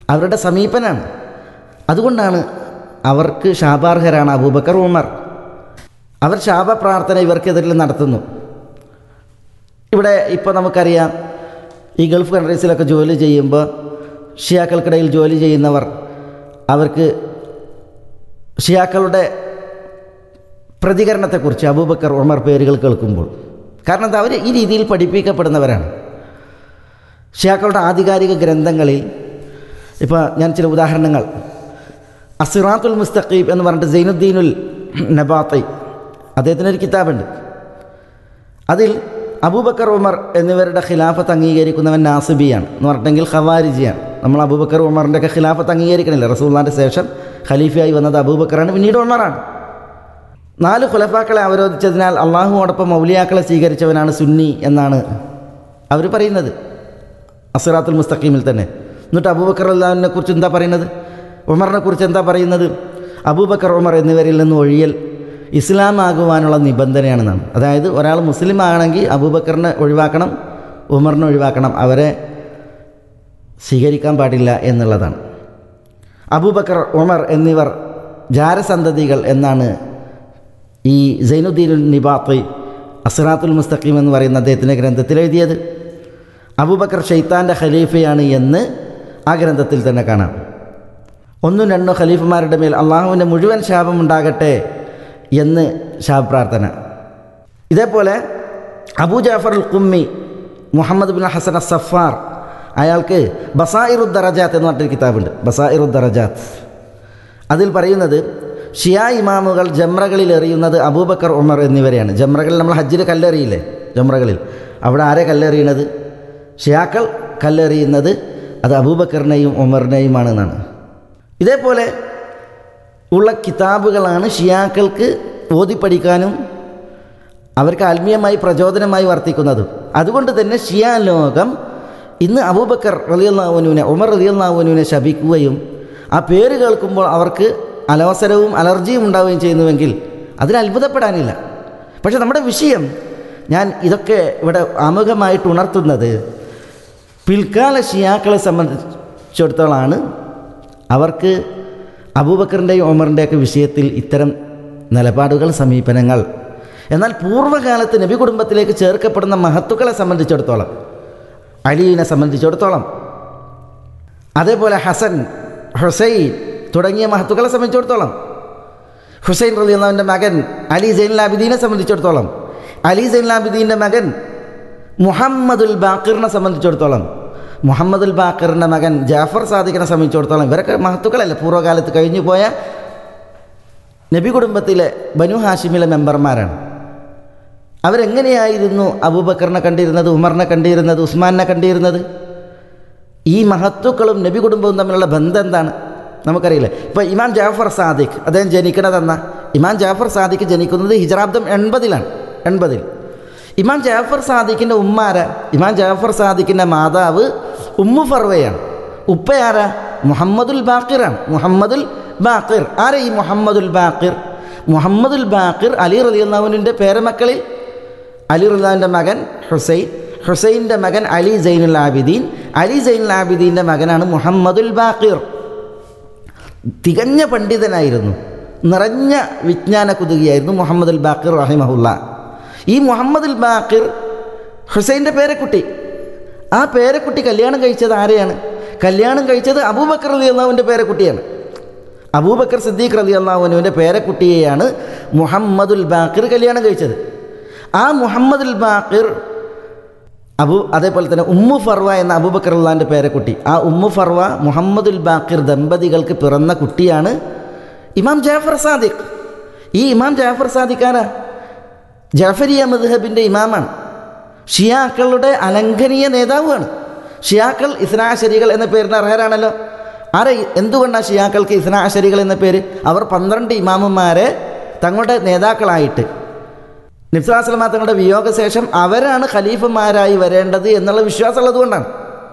അവരുടെ സമീപനാണ്. അതുകൊണ്ടാണ് അവർക്ക് ശാപാർഹരാണ് അബൂബക്കർ, ഉമർ. അവർ ശാപ പ്രാർത്ഥന ഇവർക്കെതിരെ നടത്തുന്നു. ഇവിടെ ഇപ്പോൾ നമുക്കറിയാം, ഈ ഗൾഫ് കൺട്രീസിലൊക്കെ ജോലി ചെയ്യുമ്പോൾ ഷിയാക്കൾക്കിടയിൽ ജോലി ചെയ്യുന്നവർ അവർക്ക് ഷിയാക്കളുടെ പ്രതികരണത്തെക്കുറിച്ച് അബൂബക്കർ, ഉമർ പേരുകൾ കേൾക്കുമ്പോൾ, കാരണം എന്താ, അവർ ഈ രീതിയിൽ പഠിപ്പിക്കപ്പെടുന്നവരാണ്. ഷിയാക്കളുടെ ആധികാരിക ഗ്രന്ഥങ്ങളിൽ ഇപ്പോൾ ഞാൻ ചില ഉദാഹരണങ്ങൾ, അസിറാത്തുൽ മുസ്തഖീം എന്ന് പറഞ്ഞിട്ട് സൈനുദ്ദീനുൽ നബാത്തി അദ്ദേഹത്തിനൊരു കിതാബുണ്ട്. അതിൽ അബൂബക്കർ, ഉമർ എന്നിവരുടെ ഖിലാഫത്ത് അംഗീകരിക്കുന്നവൻ നാസിബിയാണ് എന്ന് പറഞ്ഞിട്ടെങ്കിൽ ഖവാരിജിയാണ്. നമ്മൾ അബൂബക്കർ, ഉമറിൻ്റെയൊക്കെ ഖിലാഫത്ത് അംഗീകരിക്കണില്ല. റസൂലുള്ളാഹിൻ്റെ ശേഷം ഖലീഫയായി വന്നത് അബൂബക്കറാണ്, പിന്നീട് ഉമറാണ്. 4 ഖുലഫാക്കളെ അവരോധിച്ചതിനാൽ അള്ളാഹുവോടൊപ്പം മൗലിയാക്കളെ സ്വീകരിച്ചവനാണ് സുന്നി എന്നാണ് അവർ പറയുന്നത് അസിറാത്തുൽ മുസ്തഖീമിൽ തന്നെ. എന്നിട്ട് അബൂബക്കർ റളിയല്ലാഹുവിനെ കുറിച്ച് എന്താ പറയുന്നത്, ഉമറിനെ കുറിച്ച് എന്താ പറയുന്നത്? അബൂബക്കർ, ഉമർ എന്നിവരിൽ നിന്ന് ഒഴിയൽ ഇസ്ലാം ആകുവാനുള്ള നിബന്ധനയാണെന്നാണ്. അതായത് ഒരാൾ മുസ്ലിം ആകണമെങ്കിൽ അബൂബക്കറിനെ ഒഴിവാക്കണം, ഉമറിനെ ഒഴിവാക്കണം, അവരെ സ്വീകരിക്കാൻ പാടില്ല എന്നുള്ളതാണ്. അബൂബക്കർ, ഉമർ എന്നിവർ ജാരസന്തതികൾ എന്നാണ് ഈ സൈനുദ്ദീനുൽ നിബാത്തി അസിറാത്തുൽ മുസ്തഖീം എന്ന് പറയുന്ന അദ്ദേഹത്തിൻ്റെ ഗ്രന്ഥത്തിൽ എഴുതിയത്. അബൂബക്കർ ഷെയ്ത്താൻ്റെ ഖലീഫയാണ് എന്ന് ആ ഗ്രന്ഥത്തിൽ തന്നെ കാണാം. 1-2 ഖലീഫമാരുടെ മേൽ അള്ളാഹുവിൻ്റെ മുഴുവൻ ശാപമുണ്ടാകട്ടെ എന്ന് ശാപപ്രാർത്ഥന. ഇതേപോലെ അബൂ ജാഫർ അൽ ഖുമ്മി, മുഹമ്മദ് ബിൻ ഹസൻ അസ്സഫാർ, അയാൾക്ക് ബസായിറുദ് ദറജാത്ത് എന്ന് പറഞ്ഞൊരു കിതാബുണ്ട്, ബസായിറുദ് ദറജാത്ത്. അതിൽ പറയുന്നത് ഷിയാ ഇമാമുകൾ ജംറകളിൽ എറിയുന്നത് അബൂബക്കർ, ഉമർ എന്നിവരെയാണ്. ജംറകളിൽ നമ്മൾ ഹജ്ജിൽ കല്ലെറിയില്ലേ, ജംറകളിൽ അവിടെ ആരെ കല്ലെറിയുന്നത്? ഷിയാക്കൾ കല്ലെറിയുന്നത് അത് അബൂബക്കറിനെയും ഉമറിനെയുമാണെന്നാണ്. ഇതേപോലെ ഉള്ള കിതാബുകളാണ് ഷിയാക്കൾക്ക് ഓതിപ്പഠിക്കാനും അവർക്ക് ആത്മീയമായി പ്രചോദനമായി വർത്തിക്കുന്നതും. അതുകൊണ്ട് തന്നെ ഷിയാ ലോകം ഇന്ന് അബൂബക്കർ റളിയല്ലാഹു അൻഹുവിനെ, ഉമർ റളിയല്ലാഹു അൻഹുവിനെ ശപിക്കുകയും ആ പേര് കേൾക്കുമ്പോൾ അവർക്ക് അലോസരവും അലർജിയും ഉണ്ടാവുകയും ചെയ്യുന്നുവെങ്കിൽ അതിൽ അത്ഭുതപ്പെടാനില്ല. പക്ഷെ നമ്മുടെ വിഷയം, ഞാൻ ഇതൊക്കെ ഇവിടെ ആമുഖമായിട്ട് ഉണർത്തുന്നത് പിൽക്കാല ഷിയാക്കളെ സംബന്ധിച്ചിടത്തോളാണ് അവർക്ക് അബൂബക്കറിൻ്റെയും ഉമറിൻ്റെയൊക്കെ വിഷയത്തിൽ ഇത്തരം നിലപാടുകൾ, സമീപനങ്ങൾ. എന്നാൽ പൂർവ്വകാലത്ത് നബി കുടുംബത്തിലേക്ക് ചേർക്കപ്പെടുന്ന മഹത്തുക്കളെ സംബന്ധിച്ചിടത്തോളം, അലിയെ സംബന്ധിച്ചിടത്തോളം, അതേപോലെ ഹസൻ, ഹുസൈൻ തുടങ്ങിയ മഹത്തുക്കളെ സംബന്ധിച്ചിടത്തോളം, ഹുസൈൻ റളിയല്ലാഹുവിൻ്റെ മകൻ അലി സൈനുൽ ആബിദീനെ സംബന്ധിച്ചിടത്തോളം, അലി സൈനുൽ ആബിദീൻ്റെ മകൻ മുഹമ്മദുൽ ബാഖിറിനെ സംബന്ധിച്ചിടത്തോളം, മുഹമ്മദുൽ ബാഖിറിൻ്റെ മകൻ ജാഫർ സാദിഖിനെ സംബന്ധിച്ചിടത്തോളം, ഇവരൊക്കെ മഹത്തുക്കളല്ല, പൂർവ്വകാലത്ത് കഴിഞ്ഞു പോയ നബി കുടുംബത്തിലെ ബനു ഹാഷിമിലെ മെമ്പർമാരാണ്. അവരെങ്ങനെയായിരുന്നു അബൂബക്കറിനെ കണ്ടിരുന്നത്, ഉമറിനെ കണ്ടിരുന്നത്, ഉസ്മാനെ കണ്ടിരുന്നത്? ഈ മഹത്തുക്കളും നബി കുടുംബവും തമ്മിലുള്ള ബന്ധം എന്താണ് നമുക്കറിയില്ല. ഇപ്പോൾ ഇമാം ജാഫർ സാദിഖ് അദ്ദേഹം ജനിക്കണതെന്ന, ഇമാം ജാഫർ സാദിഖ് ജനിക്കുന്നത് ഹിജ്റാബ്ദം 80-ലാണ്. 80 ഇമാം ജാഫർ സാദിഖിൻ്റെ ഉമ്മാര, ഇമാം ജാഫർ സാദിഖിൻ്റെ മാതാവ് ഉമ്മു ഫർവയാണ്. ഉപ്പയാരാ? മുഹമ്മദുൽ ബാഖിറാണ്. മുഹമ്മദുൽ ബാഖിർ ആരാ? ഈ മുഹമ്മദുൽ ബാഖിർ. മുഹമ്മദുൽ ബാഖിർ അലി റളിയല്ലാഹുവിൻ്റെ പേരമക്കളിൽ അലി റളിയല്ലാഹുവിൻ്റെ മകൻ ഹുസൈൻ, ഹുസൈൻ്റെ മകൻ അലി സൈനുൽ ആബിദീൻ, അലി സൈനുൽ ആബിദീൻ്റെ മകനാണ് മുഹമ്മദുൽ ബാഖിർ. തികഞ്ഞ പണ്ഡിതനായിരുന്നു, നിറഞ്ഞ വിജ്ഞാന കുതുകിയായിരുന്നു മുഹമ്മദുൽ ബാഖിർ റഹിമഹുല്ലാ. ഈ മുഹമ്മദുൽ ബാഖിർ ഹുസൈൻ്റെ പേരക്കുട്ടി, ആ പേരക്കുട്ടി കല്യാണം കഴിച്ചത് ആരെയാണ്? കല്യാണം കഴിച്ചത് അബൂബക്കർ റളിയല്ലാഹുവിൻ്റെ പേരക്കുട്ടിയാണ്. അബൂബക്കർ സിദ്ദീഖ് റളിയല്ലാഹു അൻഹുവിൻ്റെ പേരക്കുട്ടിയെയാണ് മുഹമ്മദുൽ ബാഖിർ കല്യാണം കഴിച്ചത്. ആ മുഹമ്മദുൽ ബാഖിർ അതേപോലെ തന്നെ ഉമ്മു ഫർവ എന്ന അബൂബക്കർ റളിയല്ലാഹുവിൻ്റെ പേരക്കുട്ടി, ആ ഉമ്മു ഫർവ മുഹമ്മദുൽ ബാഖിർ ദമ്പതികൾക്ക് പിറന്ന കുട്ടിയാണ് ഇമാം ജാഫർ സാദിഖ്. ഈ ഇമാം ജാഫർ സാദിഖ് ആരാ? ജാഫരിയ മദ്ഹബിൻ്റെ ഇമാമാണ്. ഷിയാക്കളുടെ അലംഘനീയ നേതാവുമാണ്. ഷിയാക്കൾ ഇസ്നാഅശരികൾ എന്ന പേരിന് അർഹരാണല്ലോ. എന്തുകൊണ്ടാണ് ഷിയാക്കൾക്ക് ഇസ്നാഅശരികൾ എന്ന പേര്? അവർ 12 ഇമാമുമാരെ തങ്ങളുടെ നേതാക്കളായിട്ട്, നബി സല്ലല്ലാഹു അലൈഹി വസല്ലം തങ്ങളുടെ വിയോഗശേഷം അവരാണ് ഖലീഫമാരായി വരേണ്ടത് എന്നുള്ള വിശ്വാസമുള്ളത് കൊണ്ടാണ്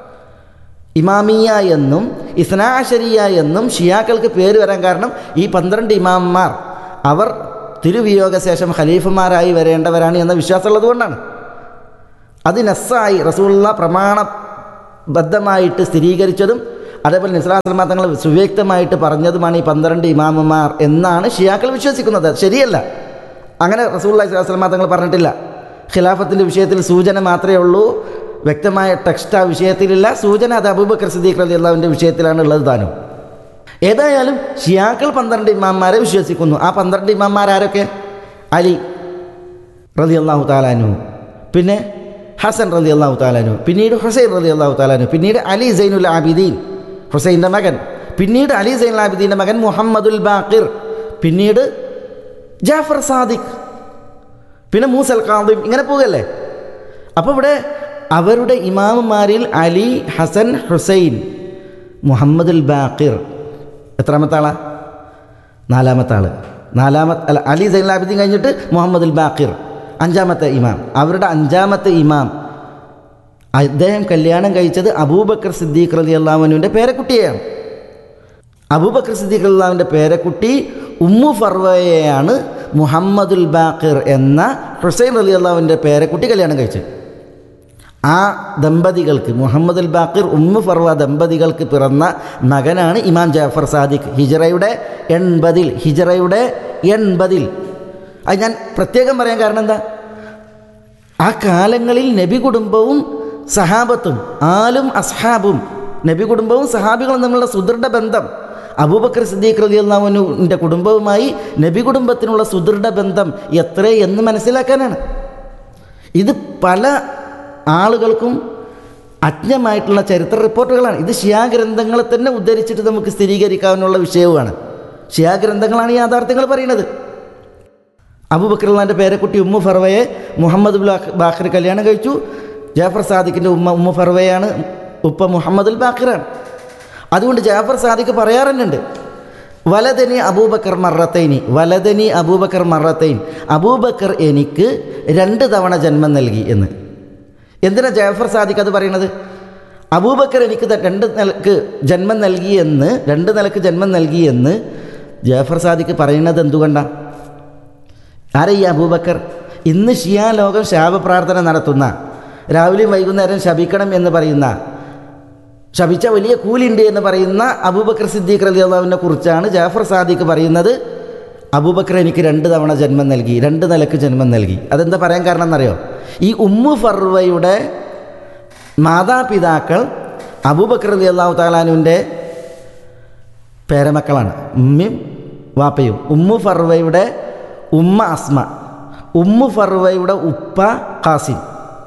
ഇമാമിയ എന്നും ഇസ്നാഅശരിയ എന്നും ഷിയാക്കൾക്ക് പേര് വരാൻ കാരണം ഈ 12 ഇമാമന്മാർ അവർ തിരുവിയോഗശേഷം ഖലീഫമാരായി വരേണ്ടവരാണ് എന്ന വിശ്വാസമുള്ളത് കൊണ്ടാണ്. അത് നസ്സായി റസൂലുള്ളാഹി പ്രമാണബദ്ധമായിട്ട് സ്ഥിരീകരിച്ചതും അതേപോലെ നിസ്ലാസ്ലമ തങ്ങൾ സുവ്യക്തമായിട്ട് പറഞ്ഞതുമാണ് ഈ 12 ഇമാമന്മാർ എന്നാണ് ഷിയാക്കൾ വിശ്വസിക്കുന്നത്. ശരിയല്ല, അങ്ങനെ റസൂലുള്ളാഹി സ്വല്ലല്ലാഹു അലൈഹി വസല്ലം തങ്ങൾ പറഞ്ഞിട്ടില്ല. ഖിലാഫത്തിൻ്റെ വിഷയത്തിൽ സൂചന മാത്രമേ ഉള്ളൂ, വ്യക്തമായ ടെക്സ്റ്റ് ആ വിഷയത്തിലില്ല. സൂചന അത് അബൂബക്കർ സിദ്ദീഖ് റളിയല്ലാഹുവിൻ്റെ വിഷയത്തിലാണ് ഉള്ളത് താനും. ഏതായാലും ഷിയാക്കൾ 12 ഇമാമന്മാരെ വിശ്വസിക്കുന്നു. ആ 12 ഇമാമന്മാരാരൊക്കെ? അലി റളിയല്ലാഹു തആല അൻഹു, പിന്നെ ഹസൻ റളിയല്ലാഹു തആല അൻഹു, പിന്നീട് ഹുസൈൻ റളിയല്ലാഹു തആല അൻഹു, പിന്നീട് അലി സൈനുൽ ആബിദീൻ ഹുസൈൻ്റെ മകൻ, പിന്നീട് അലി സൈനുൽ ആബിദീൻ്റെ മകൻ മുഹമ്മദുൽ ബാഖിർ, പിന്നീട് ജാഫർ സാദിഖ്, പിന്നെ മൂസൽ കാദിം, ഇങ്ങനെ പോകല്ലേ. അപ്പോൾ ഇവിടെ അവരുടെ ഇമാമുമാരിൽ അലി, ഹസൻ, ഹുസൈൻ, മുഹമ്മദുൽ ബാഖിർ എത്രാമത്തെ ആളാ? 4-ാമത്തെ ആൾ. അലി സൈനുൽ ആബിദീൻ കഴിഞ്ഞിട്ട് മുഹമ്മദുൽ ബാഖിർ 5-ാമത്തെ ഇമാം. അവരുടെ 5-ാമത്തെ ഇമാം അദ്ദേഹം കല്യാണം കഴിച്ചത് അബൂബക്കർ സിദ്ദീഖ് റളിയല്ലാഹു അൻഹുവിൻ്റെ പേരക്കുട്ടിയെയാണ്. അബൂബക്കർ സിദ്ദീഖ് റളിയല്ലാഹുവിൻ്റെ പേരക്കുട്ടി ഉമ്മു ഫർവയെയാണ് മുഹമ്മദുൽ ബാഖിർ എന്ന ഹുസൈൻ റളിയല്ലാഹുവിൻ്റെ പേരക്കുട്ടി കല്യാണം കഴിച്ചത്. ആ ദമ്പതികൾക്ക്, മുഹമ്മദുൽ ബാഖിർ ഉമ്മു ഫർവ ദമ്പതികൾക്ക് പിറന്ന മകനാണ് ഇമാം ജാഫർ സാദിഖ്. ഹിജറയുടെ 80 അത് ഞാൻ പ്രത്യേകം പറയാൻ കാരണം എന്താ? ആ കാലങ്ങളിൽ നബി കുടുംബവും സഹാബത്തും, ആലും അസ്ഹാബും, നബി കുടുംബവും സഹാബികളും തമ്മിലുള്ള സുദൃഢ ബന്ധം, അബൂബക്കർ സിദ്ദീഖ് റളിയല്ലാഹു അൻഹുവിൻ്റെ കുടുംബവുമായി നബി കുടുംബത്തിനുള്ള സുദൃഢ ബന്ധം എത്രയെന്ന് മനസ്സിലാക്കാനാണ്. ഇത് പല ആളുകൾക്കും അജ്ഞമായിട്ടുള്ള ചരിത്ര റിപ്പോർട്ടുകളാണ്. ഇത് ഷിയാ ഗ്രന്ഥങ്ങളെ തന്നെ ഉദ്ധരിച്ചിട്ട് നമുക്ക് സ്ഥിരീകരിക്കാവുന്ന വിഷയവുമാണ്. ഷിയാ ഗ്രന്ഥങ്ങളാണ് ഈ യാഥാർത്ഥ്യങ്ങൾ പറയുന്നത്. അബൂബക്കർ റളിയല്ലാഹുവിൻ്റെ പേരക്കുട്ടി ഉമ്മു ഫർവയെ മുഹമ്മദ് ബാഖിർ കല്യാണം കഴിച്ചു. ജാഫർ സാദിഖിൻ്റെ ഉമ്മു ഫർവയാണ്, ഉപ്പ മുഹമ്മദുൽ ബാഖിറാണ്. അതുകൊണ്ട് ജാഫർ സാദിഖ് പറയാറുണ്ട്, വലദനി അബൂബക്കർ മറത്തൈൻ, അബൂബക്കർ എനിക്ക് 2 തവണ ജന്മം നൽകി എന്ന്. എന്തിനാ ജാഫർ സാദിഖ് അത് പറയുന്നത്? അബൂബക്കർ എനിക്ക് 2 നിലക്ക് ജന്മം നൽകിയെന്ന് ജാഫർ സാദിഖ് പറയുന്നത് എന്തുകൊണ്ടാണ്? ആരെ ഈ അബൂബക്കർ? ഇന്ന് ഷിയാ ലോകം ശാപപ്രാർത്ഥന നടത്തുന്ന, രാവിലെയും വൈകുന്നേരം ശപിക്കണം എന്ന് പറയുന്ന, ശപിച്ച വലിയ കൂലിയുണ്ട് എന്ന് പറയുന്ന അബൂബക്കർ സിദ്ദീഖ് റളിയല്ലാഹുവിനെ കുറിച്ചാണ് ജാഫർ സാദിഖ് പറയുന്നത്, അബൂബക്കർ എനിക്ക് 2 തവണ ജന്മം നൽകി, 2 നിലക്ക് ജന്മം നൽകി. അതെന്താ പറയാൻ കാരണം എന്നറിയോ? ഈ ഉമ്മു ഫർവയുടെ മാതാപിതാക്കൾ അബൂബക്കർ റളിയല്ലാഹു തആല അൻഹുവിൻ്റെ പേരമക്കളാണ്, ഉമ്മയും വാപ്പയും. ഉമ്മു ഫർവയുടെ ഉമ്മ അസ്മ, ഉമ്മു ഫർവയുടെ ഉപ്പ ഖാസിം.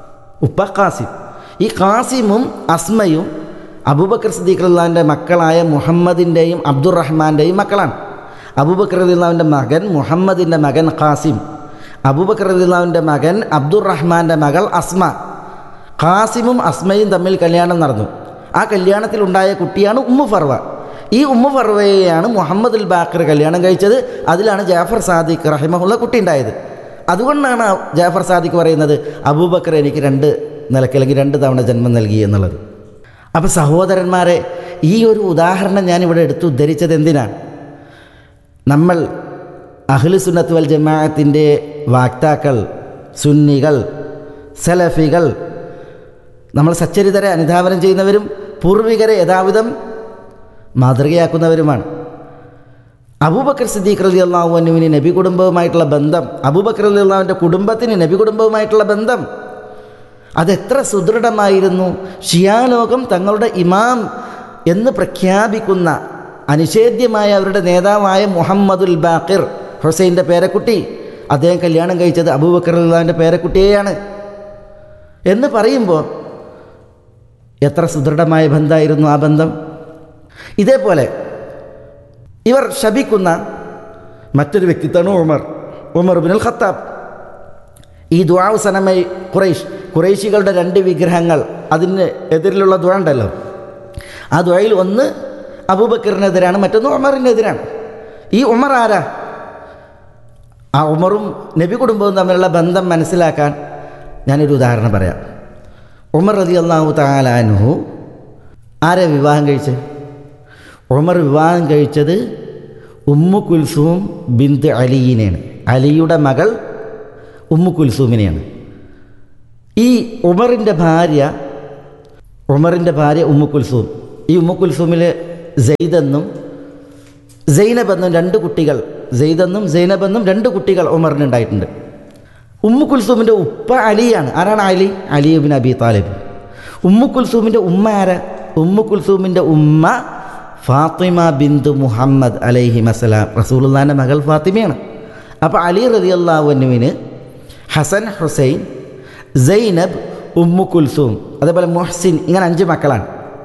ഈ ഖാസിമും അസ്മയും അബൂബക്കർ സിദ്ദീഖ് റളിയല്ലാഹുവിൻ്റെ മക്കളായ മുഹമ്മദിൻ്റെയും അബ്ദുറഹ്മാൻ്റെയും മക്കളാണ്. അബൂബക്കർ റളിയല്ലാഹുവിൻ്റെ മകൻ മുഹമ്മദിൻ്റെ മകൻ ഖാസിം, അബൂബക്കർ റളിയല്ലാഹുവിൻ്റെ മകൻ അബ്ദുറഹ്മാൻ്റെ മകൾ അസ്മ. ഖാസിമും അസ്മയും തമ്മിൽ കല്യാണം നടന്നു. ആ കല്യാണത്തിലുണ്ടായ കുട്ടിയാണ് ഉമ്മു ഫർവ. ഈ ഉമ്മു ഫർവയെയാണ് മുഹമ്മദുൽ ബാഖിർ കല്യാണം കഴിച്ചത്. അതിലാണ് ജാഫർ സാദിഖ് റഹിമഹുള്ള കുട്ടി ഉണ്ടായത്. അതുകൊണ്ടാണ് ജാഫർ സാദിഖ് പറയുന്നത് അബൂബക്കർ എനിക്ക് 2 നിലക്ക് അല്ലെങ്കിൽ 2 തവണ ജന്മം നൽകി എന്നുള്ളത്. അപ്പോൾ സഹോദരന്മാരെ, ഈ ഒരു ഉദാഹരണം ഞാനിവിടെ എടുത്ത് ഉദ്ധരിച്ചത് എന്തിനാണ്? നമ്മൾ അഹ്ലു സുന്നത്ത് വൽ ജമാഅത്തിൻ്റെ വാക്താക്കൾ, സുന്നികൾ, സലഫികൾ, നമ്മൾ സച്ചരിതരെ അനുധാവനം ചെയ്യുന്നവരും പൂർവികരെ യഥാവിധം മാതൃകയാക്കുന്നവരുമാണ്. അബൂബക്കർ സിദ്ദീഖ് റളിയല്ലാഹു അൻഹുവിന് നബി കുടുംബവുമായിട്ടുള്ള ബന്ധം, അബൂബക്കർ റളിയല്ലാഹുവിൻ്റെ കുടുംബത്തിന് നബി കുടുംബവുമായിട്ടുള്ള ബന്ധം അതെത്ര സുദൃഢമായിരുന്നു. ഷിയാ ലോകം തങ്ങളുടെ ഇമാം എന്ന് പ്രഖ്യാപിക്കുന്ന അനിഷേധ്യമായ അവരുടെ നേതാവായ മുഹമ്മദുൽ ബാഖിർ, ഹുസൈൻ്റെ പേരക്കുട്ടി, അദ്ദേഹം കല്യാണം കഴിച്ചത് അബൂബക്കർ റളിയല്ലാഹുവിൻ്റെ പേരക്കുട്ടിയെയാണ് എന്ന് പറയുമ്പോൾ എത്ര സുദൃഢമായ ബന്ധമായിരുന്നു ആ ബന്ധം. ഇതേപോലെ ഇവർ ശപിക്കുന്ന മറ്റൊരു വ്യക്തിത്വമാണ് ഉമർ ഇബ്നുൽ ഖത്താബ്. ഈ ദുആ സനമൈ ഖുറൈശികളുടെ 2 വിഗ്രഹങ്ങൾ, അതിന് എതിരിലുള്ള ദുആ ഉണ്ടല്ലോ, ആ ദുആയിൽ ഒന്ന് അബൂബക്കറിനെതിരാണ്, മറ്റൊന്ന് ഉമറിനെതിരാണ്. ഈ ഉമർ ആരാ? ആ ഉമറും നബി കുടുംബവും തമ്മിലുള്ള ബന്ധം മനസ്സിലാക്കാൻ ഞാനൊരു ഉദാഹരണം പറയാം. ഉമർ റളിയല്ലാഹു തആല അൻഹു ആരെ വിവാഹം കഴിച്ചത്? ഉമർ വിവാഹം കഴിച്ചത് ഉമ്മു കുൽസൂം ബിന്ത് അലിയിനെയാണ്. അലിയുടെ മകൾ ഉമ്മു കുൽസൂമിനെയാണ്. ഈ ഉമറിൻ്റെ ഭാര്യ ഉമ്മു കുൽസൂം ഈ ഉമ്മു കുൽസൂമിൽ സെയ്ദെന്നും സൈനബെന്നും രണ്ട് കുട്ടികൾ, സെയ്ദെന്നും സൈനബെന്നും രണ്ട് കുട്ടികൾ ഉമറിനുണ്ടായിട്ടുണ്ട്. ഉമ്മു കുൽസൂമിൻ്റെ ഉപ്പ അലിയാണ്. ആരാണ് Ali? Ali Ibnu Abi Talib. Umm കുൽസൂമിൻ്റെ ഉമ്മ ആരാ? ഉമ്മു കുൽസൂമിൻ്റെ ഉമ്മ ഫാത്തിമ ബിന്തു മുഹമ്മദ് അലൈഹിമസ്സലാം, റസൂലുള്ളാഹിൻ്റെ മകൾ ഫാത്തിമയാണ്. അപ്പോൾ അലി റളിയല്ലാഹു അൻഹുവിന് ഹസൻ, ഹുസൈൻ, സൈനബ്, ഉമ്മു കുൽസൂം, അതേപോലെ മുഹ്സിൻ, ഇങ്ങനെ 5 മക്കളാണ്.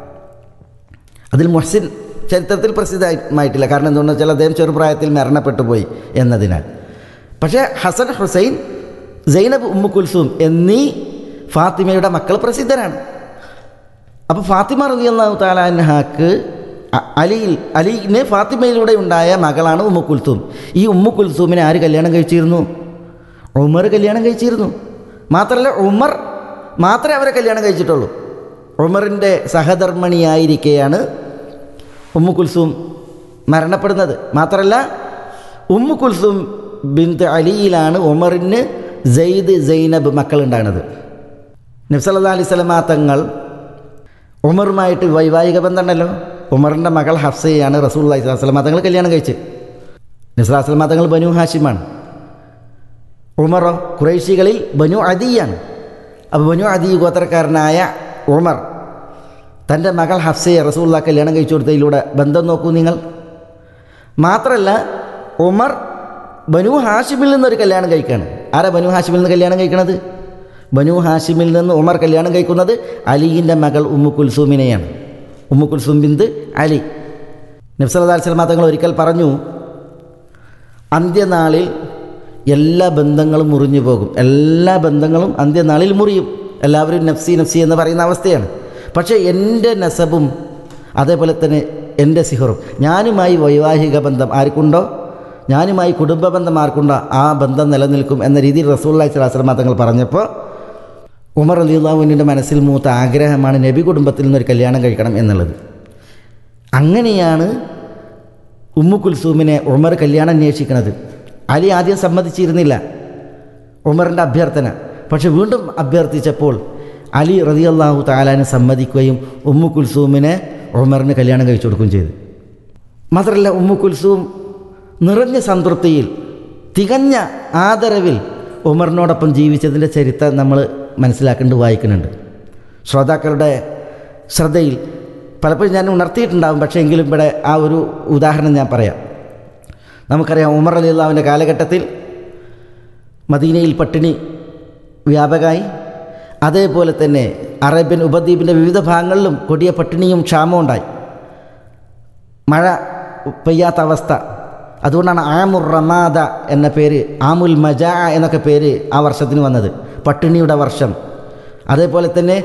അതിൽ മുഹ്സിൻ ചരിത്രത്തിൽ പ്രസിദ്ധമായിട്ടില്ല. കാരണം എന്തുകൊണ്ടെന്ന് വെച്ചാൽ അദ്ദേഹം ചെറുപ്രായത്തിൽ മരണപ്പെട്ടു പോയി എന്നതിനാൽ. പക്ഷേ ഹസൻ, ഹുസൈൻ, സൈനബ്, ഉമ്മു കുൽസൂം എന്നീ ഫാത്തിമയുടെ മക്കൾ അപ്പോൾ ഫാത്തിമ റളിയല്ലാഹു തആല അൻഹാക്ക് അലിന് ഫാത്തിമയിലൂടെ ഉണ്ടായ മകളാണ് ഉമ്മു കുൽസൂം. ഈ ഉമ്മു കുൽസൂമിനെ ആര് കല്യാണം കഴിച്ചിരുന്നു? ഉമർ കല്യാണം കഴിച്ചിരുന്നു. മാത്രമല്ല, ഉമർ മാത്രമേ അവരെ കല്യാണം കഴിച്ചിട്ടുള്ളൂ. ഉമറിൻ്റെ സഹധർമ്മിണിയായിരിക്കെയാണ് ഉമ്മു കുൽസൂം മരണപ്പെടുന്നത്. മാത്രമല്ല, ഉമ്മു കുൽസൂം ബിൻത് അലിയിലാണ് ഉമറിന് സെയ്ദ്, സൈനബ് മക്കളുണ്ടാകുന്നത്. നബി സല്ലല്ലാഹു അലൈഹി വസല്ലമ തങ്ങൾ ഉമറുമായിട്ട് വൈവാഹിക ബന്ധമുണ്ടല്ലോ. ഉമറിൻ്റെ മകൾ ഹഫ്സയാണ് റസൂലുള്ളാഹി സ്വല്ലല്ലാഹു അലൈഹി വസല്ലമ തങ്ങൾ കല്യാണം കഴിച്ച്. നബി സല്ലല്ലാഹു അലൈഹി വസല്ലമ തങ്ങൾ ബനു ഹാഷിമാണ്. ഉമറോ ഖുറൈശികളിൽ ബനു അദിയാണ്. അപ്പോൾ ബനു അദി ഗോത്രക്കാരനായ ഉമർ തൻ്റെ മകൾ ഹഫ്സയെ റസൂലുള്ളാഹി കല്യാണം കഴിച്ചു കൊടുത്തതിലൂടെ ബന്ധം നോക്കൂ നിങ്ങൾ. മാത്രമല്ല, ഉമർ ബനു ഹാഷിമിൽ നിന്നൊരു കല്യാണം കഴിക്കുകയാണ്. ആരാ ബനു ഹാഷിമിൽ നിന്ന് കല്യാണം കഴിക്കണത്? ബനു ഹാഷിമിൽ നിന്ന് ഉമർ കല്യാണം കഴിക്കുന്നത് അലിയിൻ്റെ മകൾ ഉമ്മു കുൽസൂമിനെയാണ്. ഉമ്മു കുൽസൂം ബിന്ത് അലി. നബി സല്ലല്ലാഹു അലൈഹി വസല്ലം തങ്ങൾ ഒരിക്കൽ പറഞ്ഞു, അന്ത്യനാളിൽ എല്ലാ ബന്ധങ്ങളും മുറിഞ്ഞു പോകും. എല്ലാ ബന്ധങ്ങളും അന്ത്യനാളിൽ മുറിയും. എല്ലാവരും നഫ്സി നഫ്സി എന്ന് പറയുന്ന അവസ്ഥയാണ്. പക്ഷേ എൻ്റെ നസബും അതേപോലെ തന്നെ എൻ്റെ സിഹറും, ഞാനുമായി വൈവാഹിക ബന്ധം ആർക്കുണ്ടോ, ഞാനുമായി കുടുംബ ബന്ധം ആർക്കുണ്ടോ, ആ ബന്ധം നിലനിൽക്കും എന്ന രീതിയിൽ റസൂലുള്ളാഹി സ്വല്ലല്ലാഹു അലൈഹി വസല്ലം തങ്ങൾ പറഞ്ഞപ്പോൾ ഉമർ റളിയല്ലാഹു അൻഹുവിൻ്റെ മനസ്സിൽ മൂത്ത ആഗ്രഹമാണ് നബി കുടുംബത്തിൽ നിന്നൊരു കല്യാണം കഴിക്കണം എന്നുള്ളത്. അങ്ങനെയാണ് ഉമ്മു കുൽസൂമിനെ ഉമർ കല്യാണം അന്വേഷിക്കുന്നത്. അലി ആദ്യം സമ്മതിച്ചിരുന്നില്ല ഉമറിൻ്റെ അഭ്യർത്ഥന. പക്ഷെ വീണ്ടും അഭ്യർത്ഥിച്ചപ്പോൾ അലി റളിയല്ലാഹു തആലാന് സമ്മതിക്കുകയും ഉമ്മു കുൽസൂമിനെ ഉമറിന് കല്യാണം കഴിച്ചു കൊടുക്കുകയും ചെയ്തു. മാത്രമല്ല, ഉമ്മു കുൽസൂം നിറഞ്ഞ സംതൃപ്തിയിൽ, തികഞ്ഞ ആദരവിൽ ഉമറിനോടൊപ്പം ജീവിച്ചതിൻ്റെ ചരിത്രം നമ്മൾ മനസ്സിലാക്കേണ്ടത്, വായിക്കുന്നുണ്ട്. ശ്രോതാക്കളുടെ ശ്രദ്ധയിൽ പലപ്പോഴും ഞാൻ ഉണർത്തിയിട്ടുണ്ടാകും. പക്ഷേ എങ്കിലും ഇവിടെ ആ ഒരു ഉദാഹരണം ഞാൻ പറയാം. നമുക്കറിയാം, ഉമർ റളിയല്ലാഹുവിൻ്റെ കാലഘട്ടത്തിൽ മദീനയിൽ പട്ടിണി വ്യാപകമായി. അതേപോലെ തന്നെ അറേബ്യൻ ഉപദ്വീപിൻ്റെ വിവിധ ഭാഗങ്ങളിലും കൊടിയ പട്ടിണിയും ക്ഷാമവും ഉണ്ടായി. മഴ പെയ്യാത്ത അവസ്ഥ. അതുകൊണ്ടാണ് ആമുർ റമാദ എന്ന പേര്, ആമുൽ മജാ എന്നൊക്കെ പേര് ആ വർഷത്തിന് വന്നത്, പട്ടിണിയുടെ വർഷം. അതേപോലെ തന്നെ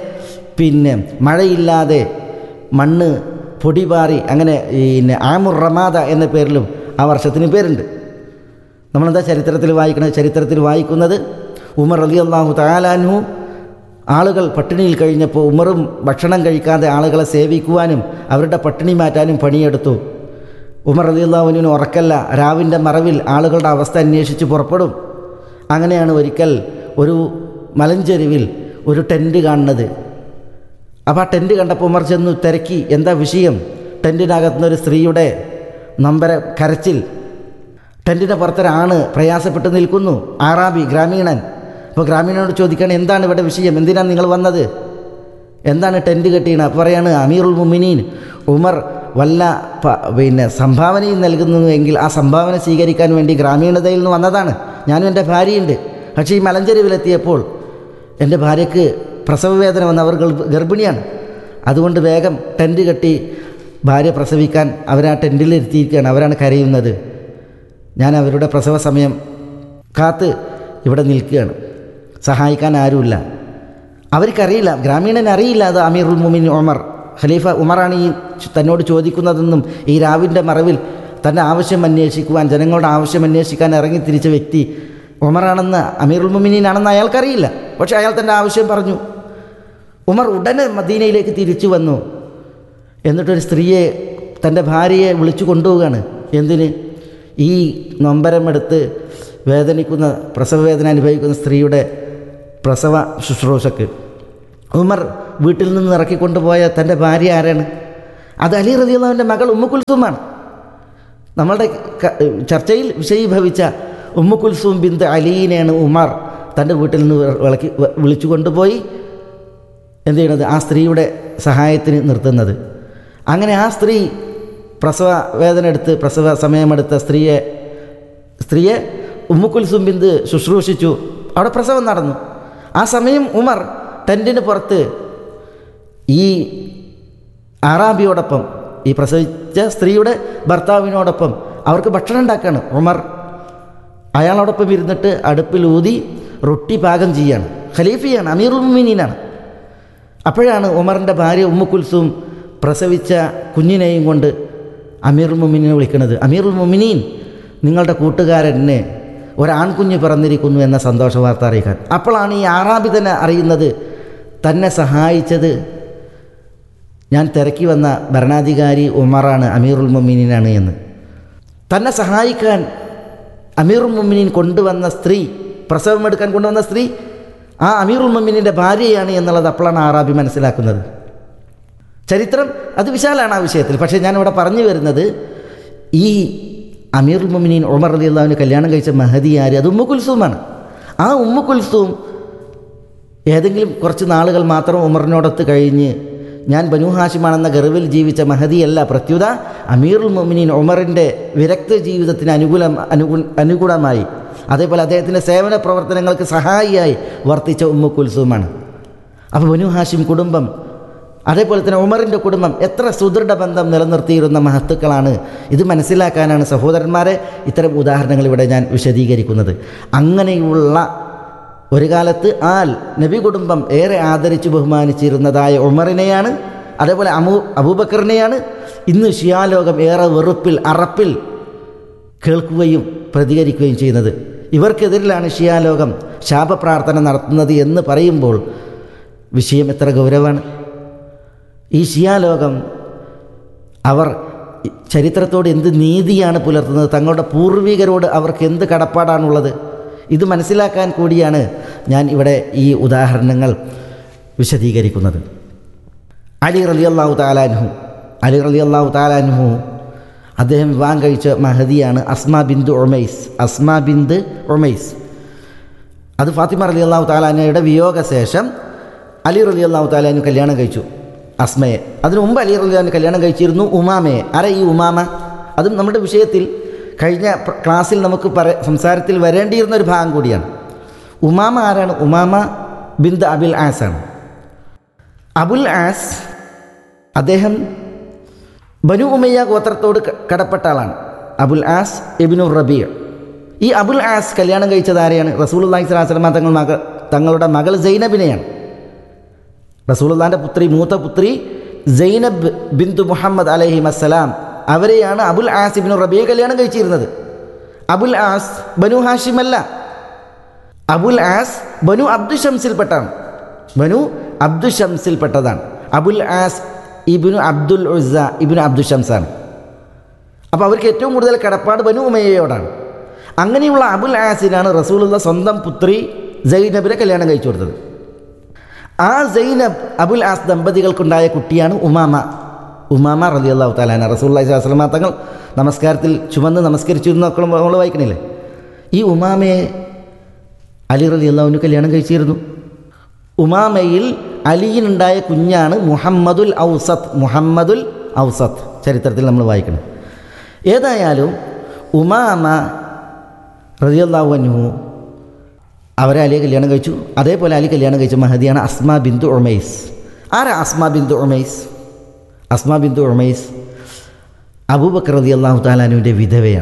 മഴയില്ലാതെ മണ്ണ് പൊടിപാറി, അങ്ങനെ ആമുർ റമാദ എന്ന പേരിലും ആ വർഷത്തിന് പേരുണ്ട്. നമ്മളെന്താ ചരിത്രത്തിൽ വായിക്കുന്നത്? ചരിത്രത്തിൽ വായിക്കുന്നത് ഉമർ റളിയല്ലാഹു തആല അൻഹു ആളുകൾ പട്ടിണിയിൽ കഴിഞ്ഞപ്പോൾ ഉമറും ഭക്ഷണം കഴിക്കാതെ ആളുകളെ സേവിക്കുവാനും അവരുടെ പട്ടിണി മാറ്റാനും പണിയെടുത്തു. ഉമർ റളിയല്ലാഹു അൻഹുവിന് ഉറക്കല്ല. രാവിൻ്റെ മറവിൽ ആളുകളുടെ അവസ്ഥ അന്വേഷിച്ച് പുറപ്പെടും. അങ്ങനെയാണ് ഒരിക്കൽ ഒരു മലഞ്ചെരുവിൽ ഒരു ടെൻറ്റ് കാണുന്നത്. അപ്പോൾ ആ ടെൻറ്റ് കണ്ടപ്പോൾ ഉമർ ചെന്നു തിരക്കി, എന്താ വിഷയം? ടെൻറ്റിനകത്തുനിന്നൊരു സ്ത്രീയുടെ നൊമ്പര കരച്ചിൽ. ടെൻറ്റിൻ്റെ പുറത്തൊരാണ് പ്രയാസപ്പെട്ട് നിൽക്കുന്നു, ആറാബി, ഗ്രാമീണൻ. അപ്പോൾ ഗ്രാമീണനോട് ചോദിക്കുകയാണ്, എന്താണ് ഇവിടെ വിഷയം? എന്തിനാണ് നിങ്ങൾ വന്നത്? എന്താണ് ടെൻറ്റ് കെട്ടിയത്? അപ്പോൾ പറയാണ്, അമീറുൽ മുഅ്മിനീൻ ഉമർ വല്ല സംഭാവനയും നൽകുന്നുവെങ്കിൽ ആ സംഭാവന സ്വീകരിക്കാൻ വേണ്ടി ഗ്രാമീണതയിൽ നിന്ന് വന്നതാണ്. ഞാനും എൻ്റെ ഭാര്യയുണ്ട്. പക്ഷേ ഈ മലഞ്ചെരുവിലെത്തിയപ്പോൾ എൻ്റെ ഭാര്യയ്ക്ക് പ്രസവവേദന വന്ന് അവർ ഗർഭിണിയാണ്. അതുകൊണ്ട് വേഗം ടെൻറ്റ് കെട്ടി ഭാര്യ പ്രസവിക്കാൻ അവരാ ടെൻറ്റിലിരുത്തിയിരിക്കുകയാണ്. അവരാണ് കരയുന്നത്. ഞാൻ അവരുടെ പ്രസവ സമയം കാത്ത് ഇവിടെ നിൽക്കുകയാണ്. സഹായിക്കാൻ ആരുമില്ല. അവർക്കറിയില്ല, ഗ്രാമീണനറിയില്ല അത് അമീറുൽ മുഅ്മിനീൻ ഉമർ, ഖലീഫ ഉമറാണ് ഈ തന്നോട് ചോദിക്കുന്നതെന്നും ഈ രാവിൻ്റെ മറവിൽ തൻ്റെ ആവശ്യം അന്വേഷിക്കുവാൻ, ജനങ്ങളുടെ ആവശ്യം അന്വേഷിക്കാൻ ഇറങ്ങി തിരിച്ച വ്യക്തി ഉമറാണെന്ന്, അമീറുൽ മുഅ്മിനീനാണെന്ന് അയാൾക്കറിയില്ല. പക്ഷേ അയാൾ തൻ്റെ ആവശ്യം പറഞ്ഞു. ഉമർ ഉടനെ മദീനയിലേക്ക് തിരിച്ചു വന്നു. എന്നിട്ടൊരു സ്ത്രീയെ, തൻ്റെ ഭാര്യയെ വിളിച്ചു കൊണ്ടുപോവുകയാണ്. എന്തിന്? ഈ നൊമ്പരമെടുത്ത് വേദനിക്കുന്ന, പ്രസവവേദന അനുഭവിക്കുന്ന സ്ത്രീയുടെ പ്രസവ ശുശ്രൂഷക്ക്. ഉമർ വീട്ടിൽ നിന്ന് ഇറക്കിക്കൊണ്ടുപോയ തൻ്റെ ഭാര്യ ആരാണ്? അത് അലി റളിയല്ലാഹുവിൻ്റെ മകൾ ഉമ്മു കുൽസൂമാണ്. നമ്മളുടെ ചർച്ചയിൽ വിഷയീഭവിച്ച ഉമ്മു കുൽസൂം ബിന്ത് അലീനെയാണ് ഉമർ തൻ്റെ വീട്ടിൽ നിന്ന് വിളിച്ചു കൊണ്ടുപോയി എന്ത് ചെയ്യണത്, ആ സ്ത്രീയുടെ സഹായത്തിന് നിർത്തുന്നത്. അങ്ങനെ ആ സ്ത്രീ പ്രസവ വേദന എടുത്ത് പ്രസവ സമയമെടുത്ത സ്ത്രീയെ ഉമ്മു കുൽസൂം ബിന്ത് ശുശ്രൂഷിച്ചു. അവിടെ പ്രസവം നടന്നു. ആ സമയം ഉമർ ടെൻറ്റിന് പുറത്ത് ഈ അറാബിയോടൊപ്പം, ഈ പ്രസവിച്ച സ്ത്രീയുടെ ഭർത്താവിനോടൊപ്പം അവർക്ക് ഭക്ഷണം ഉണ്ടാക്കുകയാണ്. ഉമർ അയാളോടൊപ്പം ഇരുന്നിട്ട് അടുപ്പിൽ ഊതി റൊട്ടി പാകം ചെയ്യാണ്. ഖലീഫയാണ്, അമീറുൽ മുഅ്മിനീനാണ്. അപ്പോഴാണ് ഉമറിൻ്റെ ഭാര്യ ഉമ്മു കുൽസൂം പ്രസവിച്ച കുഞ്ഞിനെയും കൊണ്ട് അമീറുൽ മുഅ്മിനീനെ വിളിക്കുന്നത്. അമീറുൽ മുഅ്മിനീൻ, നിങ്ങളുടെ കൂട്ടുകാരന് ഒരാൺകുഞ്ഞ് പിറന്നിരിക്കുന്നു എന്ന സന്തോഷ വാർത്ത അറിയിക്കാൻ. അപ്പോഴാണ് ഈ ആറാബി തന്നെ അറിയുന്നത് തന്നെ സഹായിച്ചത് ഞാൻ തിരക്കി വന്ന ഭരണാധികാരി ഉമറാണ്, അമീറുൽ മുഅ്മിനീനാണ് എന്ന്. തന്നെ സഹായിക്കാൻ അമീറുൽ മുഅ്മിനീൻ കൊണ്ടുവന്ന സ്ത്രീ, പ്രസവമെടുക്കാൻ കൊണ്ടുവന്ന സ്ത്രീ ആ അമീറുൽ മുഅ്മിനീൻ്റെ ഭാര്യയാണ് എന്നുള്ളത് അപ്പോഴാണ് ആറാബി മനസ്സിലാക്കുന്നത്. ചരിത്രം അത് വിശാലാണ് ആ വിഷയത്തിൽ. പക്ഷേ ഞാനിവിടെ പറഞ്ഞു വരുന്നത്, ഈ അമീറുൽ മുഅ്മിനീൻ ഉമർ റളിയല്ലാഹുവിന് കല്യാണം കഴിച്ച മഹദി ആര്? അത് ഉമ്മു കുൽസൂമാണ്. ആ ഉമ്മു കുൽസൂം ഏതെങ്കിലും കുറച്ച് നാളുകൾ മാത്രം ഉമറിനോടൊത്ത് കഴിഞ്ഞ് ഞാൻ ബനൂ ഹാഷിമാണെന്ന ഗർവിൽ ജീവിച്ച മഹദിയല്ല, പ്രത്യുത അമീറുൽ മുഅ്മിനീൻ ഉമറിൻ്റെ വിരക്ത ജീവിതത്തിന് അനുകൂലമായി, അതേപോലെ അദ്ദേഹത്തിൻ്റെ സേവന പ്രവർത്തനങ്ങൾക്ക് സഹായിയായി വർത്തിച്ച ഉമ്മു കുൽസൂമാണ്. അപ്പോൾ ബനൂ ഹാഷിം കുടുംബം, അതേപോലെ തന്നെ ഉമറിൻ്റെ കുടുംബം എത്ര സുദൃഢ ബന്ധം നിലനിർത്തിയിരുന്ന മഹത്തുക്കളാണ്. ഇത് മനസ്സിലാക്കാനാണ് സഹോദരന്മാരെ ഇത്തരം ഉദാഹരണങ്ങൾ ഇവിടെ ഞാൻ വിശദീകരിക്കുന്നത്. അങ്ങനെയുള്ള ഒരു കാലത്ത് നബി കുടുംബം ഏറെ ആദരിച്ച് ബഹുമാനിച്ചിരുന്നതായ ഉമറിനെയാണ്, അതേപോലെ അബൂബക്കറിനെയാണ് ഇന്ന് ഷിയാലോകം ഏറെ വെറുപ്പിൽ, അറപ്പിൽ കേൾക്കുകയും പ്രതികരിക്കുകയും ചെയ്യുന്നത്. ഇവർക്കെതിരിലാണ് ഷിയാലോകം ശാപപ്രാർത്ഥന നടത്തുന്നത് എന്ന് പറയുമ്പോൾ വിഷയം എത്ര ഗൗരവമാണ്. ഈ ഷിയാലോകം അവർ ചരിത്രത്തോട് എന്ത് നീതിയാണ് പുലർത്തുന്നത്, തങ്ങളുടെ പൂർവികരോട് അവർക്ക് എന്ത് കടപ്പാടാണുള്ളത്, ഇത് മനസ്സിലാക്കാൻ കൂടിയാണ് ഞാൻ ഇവിടെ ഈ ഉദാഹരണങ്ങൾ വിശദീകരിക്കുന്നത്. അലി റളിയല്ലാഹു തആല അൻഹു അദ്ദേഹം വിവാഹം കഴിച്ച മഹദിയാണ് അസ്മാ ബിന്ത് ഉമൈസ്. അത് ഫാത്തിമ റളിയല്ലാഹു തആല അൻഹയുടെ വിയോഗശേഷം അലി റളിയല്ലാഹു തആല അൻഹു കല്യാണം കഴിച്ചു അസ്മയെ. അതിനു മുമ്പ് അലി റളിയല്ലാഹു അൻഹു കല്യാണം കഴിച്ചിരുന്നു ഉമാമയെ. ഈ ഉമാമ അതും നമ്മുടെ വിഷയത്തിൽ കഴിഞ്ഞ ക്ലാസ്സിൽ നമുക്ക് സംസാരത്തിൽ വരേണ്ടിയിരുന്ന ഒരു ഭാഗം കൂടിയാണ്. ഉമാമ ആരാണ്? ഉമാമ ബിന്ത് അബുൽ ആസ് ആണ്. അബുൽ ആസ് അദ്ദേഹം ബനു ഉമയ്യ ഗോത്രത്തോട് കടപ്പെട്ട ആളാണ്. അബുൽ ആസ് ഇബ്നു റബീഅ. ഈ അബുൽ ആസ് കല്യാണം കഴിച്ചത് ആരെയാണ്? റസൂലുള്ളാഹി സ്വല്ലല്ലാഹു അലൈഹി വസല്ലം തങ്ങളുടെ മകൾ സൈനബിനെയാണ്. റസൂലുള്ളാഹിൻ്റെ മൂത്ത പുത്രി സൈനബ് ബിന്തു മുഹമ്മദ് അലൈഹിമസ്സലാം, അവരെയാണ് അബുൽ ആസ് ഇബ്നു റബീഅ കല്യാണം കഴിച്ചിരുന്നത്. അബുൽ ആസ് ബനു ഹാഷിമല്ല, അബുൽ ആസ് ബനു അബ്ദുഷംസിൽപ്പെട്ടതാണ്. അബുൽ ആസ് ഇബ്നു അബ്ദുൽ ഉസ്സ ഇബ്നു അബ്ദുഷംസാണ്. അപ്പോൾ അവർക്ക് ഏറ്റവും കൂടുതൽ കടപ്പാട് ബനു ഉമയ്യയോടാണ്. അങ്ങനെയുള്ള അബുൽ ആസിനാണ് റസൂലുള്ള സ്വന്തം പുത്രി സൈനബിനെ കല്യാണം കഴിച്ചു കൊടുത്തത്. ആ സൈനബ് അബുൽ ആസ് ദമ്പതികൾക്കുണ്ടായ കുട്ടിയാണ് ഉമാമ റളിയല്ലാഹു തആല അൻഹ. റസൂലുള്ളാഹി സ്വല്ലല്ലാഹു അലൈഹി വസല്ലം തങ്ങൾ നമസ്കാരത്തിൽ ചുമന്ന് നമസ്കരിച്ചിരുന്ന നമ്മൾ വായിക്കണില്ലേ? ഈ ഉമാമയെ അലി റളിയല്ലാഹു അൻഹു കല്യാണം കഴിച്ചിരുന്നു. ഉമാമയിൽ അലിയിനുണ്ടായ കുഞ്ഞാണ് മുഹമ്മദുൽ ഔസത്ത്. ചരിത്രത്തിൽ നമ്മൾ വായിക്കണം. ഏതായാലും ഉമാമ റളിയല്ലാഹു അൻഹു അവരെ അലിയെ കല്യാണം കഴിച്ചു. അതേപോലെ അലി കല്യാണം കഴിച്ച മഹദിയാണ് അസ്മാ ബിന്തു ഉമൈസ്. ആരാ അസ്മാ ബിന്തു ഉമൈസ്? അബൂബക്കർ റളിയല്ലാഹു തആല അൻഹുവിൻ്റെ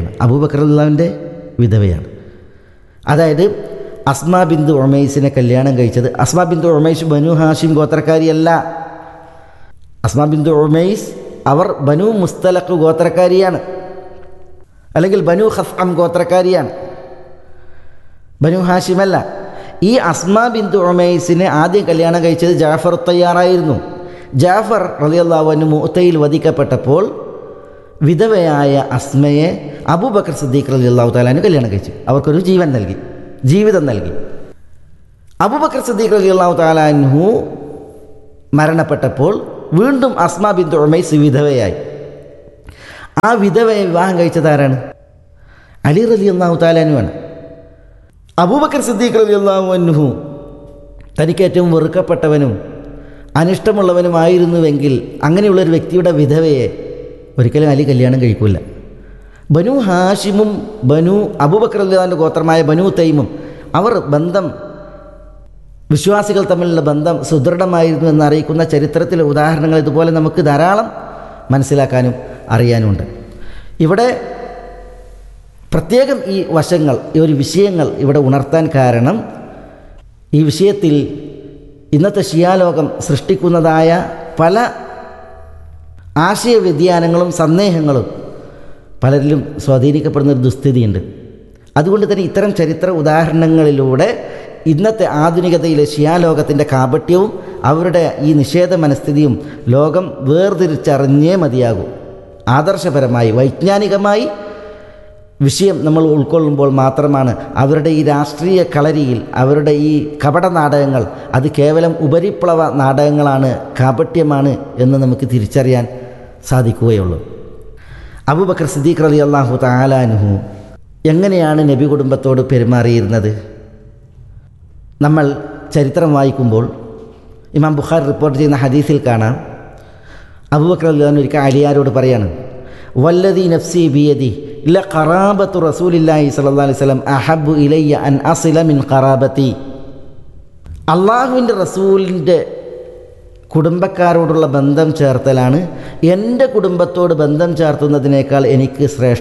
വിധവയാണ്. അതായത് അസ്മാ ബിന്തു ഉമൈസിനെ കല്യാണം കഴിച്ചത്, അസ്മാ ബിന്തു ഉമൈസ് ബനു ഹാഷിം ഗോത്രക്കാരിയല്ല. അസ്മാ ബിന്തു ഉമൈസ് അവർ ബനു മുസ്തലഖ് ഗോത്രക്കാരിയാണ്, അല്ലെങ്കിൽ ബനു ഖസ്അം ഗോത്രക്കാരിയാണ്, ബനു ഹാഷിമല്ല. ഈ അസ്മാ ബിന്തു ഉമൈസിനെ ആദ്യം കല്യാണം കഴിച്ചത് ജാഫർ തയ്യാറായിരുന്നു. ജാഫർ റളിയല്ലാഹു അൻഹു മുഅ്തയിൽ വധിക്കപ്പെട്ടപ്പോൾ വിധവയായ അസ്മയെ അബൂബക്കർ സിദ്ദീഖ് റളിയല്ലാഹു തആല അൻഹു കല്യാണം കഴിച്ചു. അവർക്കൊരു ജീവിതം നൽകി. അബൂബക്കർ സിദ്ദീഖ് റളിയല്ലാഹു തആല അൻഹു മരണപ്പെട്ടപ്പോൾ വീണ്ടും അസ്മാ ബിന്തു ഉമൈസ് വിധവയായി. ആ വിധവയെ വിവാഹം കഴിച്ചതാരാണ്? അലി റളിയല്ലാഹു തആല അൻഹുവാണ്. അബൂബക്കർ സിദ്ദീഖ് റളിയല്ലാഹു അൻഹു തനിക്ക് ഏറ്റവും വെറുക്കപ്പെട്ടവനും അനിഷ്ടമുള്ളവനുമായിരുന്നുവെങ്കിൽ അങ്ങനെയുള്ളൊരു വ്യക്തിയുടെ വിധവയെ ഒരിക്കലും അലി കല്യാണം കഴിക്കില്ല. ബനു ഹാഷിമും അബൂബക്കർ റളിയല്ലാഹുവിൻ്റെ ഗോത്രമായ ബനു തൈമും അവർ ബന്ധം, വിശ്വാസികൾ തമ്മിലുള്ള ബന്ധം സുദൃഢമായിരുന്നു എന്നറിയിക്കുന്ന ചരിത്രത്തിലെ ഉദാഹരണങ്ങൾ ഇതുപോലെ നമുക്ക് ധാരാളം മനസ്സിലാക്കാനും അറിയാനുമുണ്ട്. ഇവിടെ പ്രത്യേകം ഈ വശങ്ങൾ, ഈ ഒരു വിഷയങ്ങൾ ഇവിടെ ഉണർത്താൻ കാരണം, ഈ വിഷയത്തിൽ ഇന്നത്തെ ഷിയാലോകം സൃഷ്ടിക്കുന്നതായ പല ആശയവ്യതിയാനങ്ങളും സന്ദേഹങ്ങളും പലരിലും സ്വാധീനിക്കപ്പെടുന്നൊരു ദുസ്ഥിതിയുണ്ട്. അതുകൊണ്ട് തന്നെ ഇത്തരം ചരിത്ര ഉദാഹരണങ്ങളിലൂടെ ഇന്നത്തെ ആധുനികതയിലെ ഷിയാലോകത്തിൻ്റെ കാപട്യവും അവരുടെ ഈ നിഷേധ മനസ്ഥിതിയും ലോകം വേർതിരിച്ചറിഞ്ഞേ മതിയാകും. ആദർശപരമായി വൈജ്ഞാനികമായി വിഷയം നമ്മൾ ഉൾക്കൊള്ളുമ്പോൾ മാത്രമാണ് അവരുടെ ഈ രാഷ്ട്രീയ കളരിയിൽ, അവരുടെ ഈ കപട നാടകങ്ങൾ അത് കേവലം ഉപരിപ്ലവ നാടകങ്ങളാണ്, കാപട്യമാണ് എന്ന് നമുക്ക് തിരിച്ചറിയാൻ സാധിക്കുകയുള്ളൂ. അബൂബക്കർ സിദ്ദീഖ് റളിയല്ലാഹു തആല അൻഹു എങ്ങനെയാണ് നബി കുടുംബത്തോട് പെരുമാറിയിരുന്നത്? നമ്മൾ ചരിത്രം വായിക്കുമ്പോൾ ഇമാം ബുഖാരി റിപ്പോർട്ട് ചെയ്യുന്ന ഹദീസിൽ കാണാം, അബൂബക്കർ റളിയല്ലാഹു അൻഹു ഒരിക്കൽ അലിയാരോട് പറയാണ്, വല്ലദീ നഫ്സി ബിയദി ലഖറാബത്തു റസൂലില്ലാഹി സ്വല്ലല്ലാഹു അലൈഹി വസല്ലം അഹബ്ബു ഇലയ്യ അൻ അസില മിൻ ഖറാബത്തി. അള്ളാഹുവിൻ്റെ റസൂലിൻ്റെ കുടുംബക്കാരോടുള്ള ബന്ധം ചേർത്തലാണ് എൻ്റെ കുടുംബത്തോട് ബന്ധം ചേർത്തുന്നതിനേക്കാൾ എനിക്ക്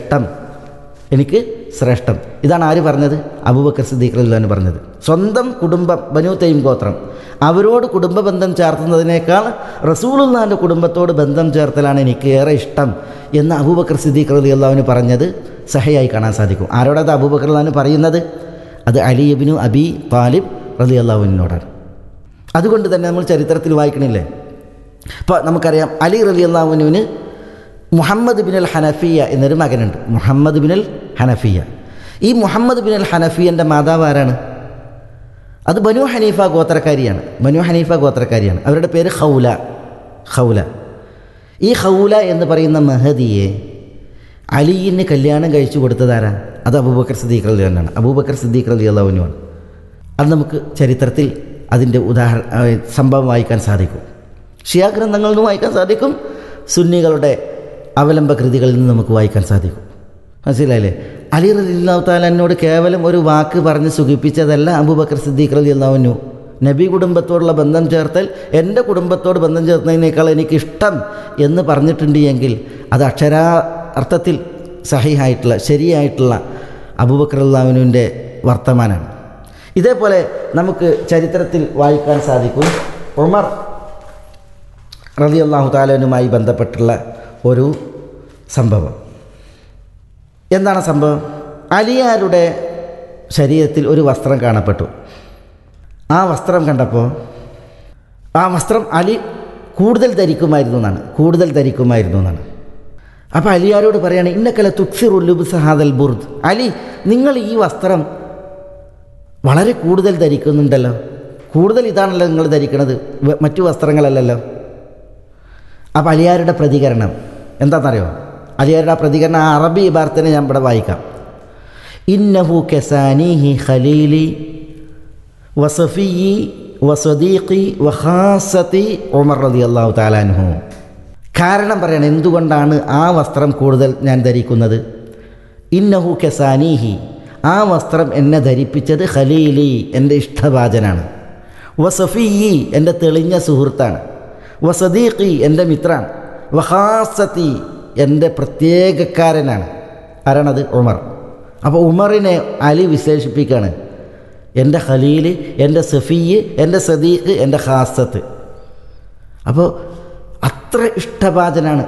ശ്രേഷ്ഠം. ഇതാണ് ആര് പറഞ്ഞത്? അബൂബക്കർ സിദ്ദീഖ് റളിയല്ലാഹു അൻഹു പറഞ്ഞത്. സ്വന്തം കുടുംബം, ബനു തൈം ഗോത്രം, അവരോട് കുടുംബ ബന്ധം ചേർത്തുന്നതിനേക്കാൾ റസൂലുള്ളാഹിൻ്റെ കുടുംബത്തോട് ബന്ധം ചേർത്തലാണ് എനിക്ക് ഏറെ ഇഷ്ടം എന്ന് അബൂബക്കർ സിദ്ദീഖ് റളിയല്ലാഹു അൻഹു പറഞ്ഞത് സഹിയായി കാണാൻ സാധിക്കും. ആരോടത് അബൂബക്കർ റളിയല്ലാഹു അൻഹു പറയുന്നത്? അത് അലി ഇബ്നു അബി താലിബ് റളിയല്ലാഹു അൻഹുവിനോടാണ്. അതുകൊണ്ട് തന്നെ നമ്മൾ ചരിത്രത്തിൽ വായിക്കണില്ലേ, ഇപ്പോൾ നമുക്കറിയാം അലി റളിയല്ലാഹു അൻഹുവിന് മുഹമ്മദ് ബിൻ അൽ ഹനഫിയ എന്നൊരു മകനുണ്ട്. മുഹമ്മദ് ബിൻ അൽ ഹനഫിയ. ഈ മുഹമ്മദ് ബിൻ അൽ ഹനഫിയൻ്റെ മാതാവ് ആരാണ്? അത് ബനു ഹനീഫ ഗോത്രക്കാരിയാണ്. അവരുടെ പേര് ഖൗല. ഈ ഖൗല എന്ന് പറയുന്ന മഹദിയെ അലിയിന് കല്യാണം കഴിച്ചു കൊടുത്തതാരാ? അത് അബൂബക്കർ സിദ്ദീഖ് റളിയല്ലാഹു അൻഹു ആണ്. അത് നമുക്ക് ചരിത്രത്തിൽ അതിൻ്റെ സംഭവം വായിക്കാൻ സാധിക്കും. ഷിയാ ഗ്രന്ഥങ്ങളിൽ നിന്ന് വായിക്കാൻ സാധിക്കും, സുന്നികളുടെ അവലംബ കൃതികളിൽ നിന്ന് നമുക്ക് വായിക്കാൻ സാധിക്കും. മനസ്സിലായില്ലേ? അലി റളിയല്ലാഹു തആല എന്നോട് കേവലം ഒരു വാക്ക് പറഞ്ഞ് സുഖിപ്പിച്ചതല്ല അബൂബക്കർ സിദ്ദീഖ് റളിയല്ലാഹു അൻഹു. നബി കുടുംബത്തോടുള്ള ബന്ധം ചേർത്തൽ എൻ്റെ കുടുംബത്തോട് ബന്ധം ചേർത്തതിനേക്കാൾ എനിക്കിഷ്ടം എന്ന് പറഞ്ഞിട്ടുണ്ട് എങ്കിൽ അത് അക്ഷരാർത്ഥത്തിൽ സഹിഹായിട്ടുള്ള, ശരിയായിട്ടുള്ള അബൂബക്കർ റളിയല്ലാഹു അൻഹുവിൻ്റെ വർത്തമാനമാണ്. ഇതേപോലെ നമുക്ക് ചരിത്രത്തിൽ വായിക്കാൻ സാധിക്കും ഉമർ റളിയല്ലാഹു തആല അൻഹുമായി ബന്ധപ്പെട്ടുള്ള ഒരു സംഭവം. എന്താണ് സംഭവം? അലിയാരുടെ ശരീരത്തിൽ ഒരു വസ്ത്രം കാണപ്പെട്ടു. ആ വസ്ത്രം കണ്ടപ്പോൾ ആ വസ്ത്രം അലി കൂടുതൽ ധരിക്കുമായിരുന്നു എന്നാണ്. അപ്പോൾ അലിയാരോട് പറയാണ്, ഇന്നക്കല തുക്സിറു ലുബ്സ ഹാദൽ ബുർദ്. അലി, നിങ്ങൾ ഈ വസ്ത്രം വളരെ കൂടുതൽ ധരിക്കുന്നുണ്ടല്ലോ. കൂടുതൽ ഇതാണല്ലോ നിങ്ങൾ ധരിക്കുന്നത്, മറ്റു വസ്ത്രങ്ങളല്ലല്ലോ. അപ്പോൾ അലിയാരുടെ പ്രതികരണം എന്താണെന്നറിയോ? അലിയാരുടെ ആ പ്രതികരണം, ആ അറബി ഇബാറത്തിനെ ഞാൻ ഇവിടെ വായിക്കാം. ഇന്നഹു കസാനിഹി ഖലീലി വസഫിയി വസദീഖി വഖാസതി ഉമർ റളിയല്ലാഹു തആല അൻഹു. കാരണം പറയണം എന്തുകൊണ്ടാണ് ആ വസ്ത്രം കൂടുതൽ ഞാൻ ധരിക്കുന്നത്. ഇന്നഹു കസാനിഹി, ആ വസ്ത്രം എന്നെ ധരിപ്പിച്ചത് ഖലീലി, എൻ്റെ ഇഷ്ടഭാജനാണ്. വസഫിയി, എൻ്റെ തെളിഞ്ഞ സുഹൃത്താണ്. വസദീഖി, എൻ്റെ മിത്രാണ്. വഖാസതി, എൻ്റെ പ്രത്യേകക്കാരനാണ്. ആരാണത്? ഉമർ. അപ്പോൾ ഉമറിനെ അലി വിശേഷിപ്പിക്കുകയാണ്, എൻ്റെ ഖലീൽ, എൻ്റെ സഫിയ്, എൻ്റെ സദീഖ്, എൻ്റെ ഖാസത്ത്. അപ്പോൾ അത്ര ഇഷ്ടഭാജനാണ്,